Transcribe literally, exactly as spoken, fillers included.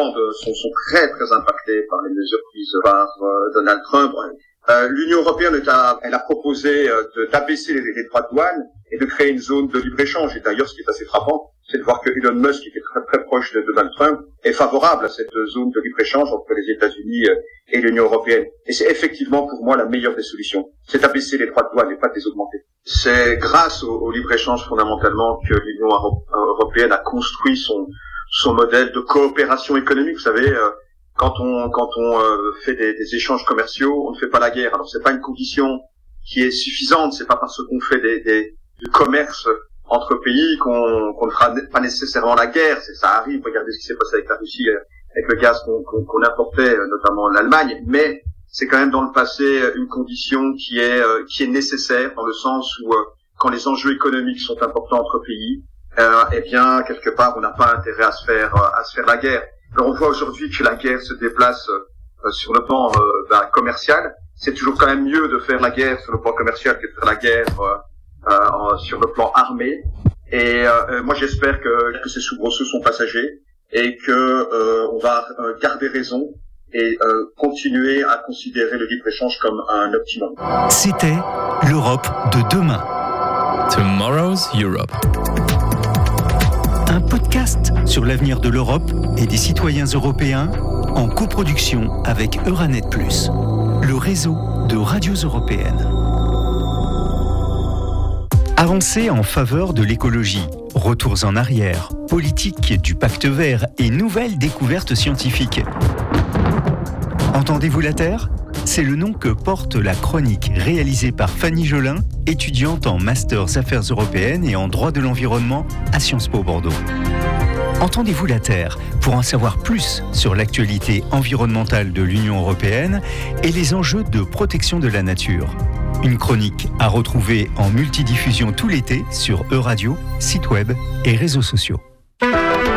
Irlande sont, sont très très impactés par les mesures prises par euh, Donald Trump. Euh, L'Union européenne elle a, elle a proposé euh, de, d'abaisser les, les droits de douane et de créer une zone de libre-échange. Et d'ailleurs, ce qui est assez frappant, c'est de voir que Elon Musk, qui est très très proche de Donald Trump, est favorable à cette zone de libre-échange entre les États-Unis et l'Union européenne. Et c'est effectivement pour moi la meilleure des solutions. C'est d'abaisser les droits de douane et pas de les augmenter. C'est grâce au, au libre-échange fondamentalement que l'Union européenne a construit son, son modèle de coopération économique. Vous savez, euh, quand on, quand on euh, fait des, des échanges commerciaux, on ne fait pas la guerre. Alors c'est pas une condition qui est suffisante. C'est pas parce qu'on fait des, des, du commerce entre pays qu'on, qu'on ne fera pas nécessairement la guerre. C'est, ça arrive. Regardez ce qui s'est passé avec la Russie, avec le gaz qu'on, qu'on, qu'on importait, notamment l'Allemagne. Mais c'est quand même dans le passé une condition qui est euh, qui est nécessaire dans le sens où euh, quand les enjeux économiques sont importants entre pays, euh, eh bien quelque part on n'a pas intérêt à se faire à se faire la guerre. Alors on voit aujourd'hui que la guerre se déplace euh, sur le plan euh, ben, commercial. C'est toujours quand même mieux de faire la guerre sur le plan commercial que de faire la guerre euh, euh, sur le plan armé. Et euh, moi j'espère que, que ces soubresauts sont passagers et que euh, on va garder raison et euh, continuer à considérer le libre-échange comme un optimum. C'était l'Europe de demain. Tomorrow's Europe. Un podcast sur l'avenir de l'Europe et des citoyens européens en coproduction avec Euranet plus, le réseau de radios européennes. Avancées en faveur de l'écologie, retours en arrière, politique du pacte vert et nouvelles découvertes scientifiques. Entendez-vous la Terre ? C'est le nom que porte la chronique réalisée par Fanny Jolin, étudiante en Masters Affaires européennes et en droit de l'environnement à Sciences Po Bordeaux. Entendez-vous la Terre pour en savoir plus sur l'actualité environnementale de l'Union européenne et les enjeux de protection de la nature. Une chronique à retrouver en multidiffusion tout l'été sur Euradio, site web et réseaux sociaux.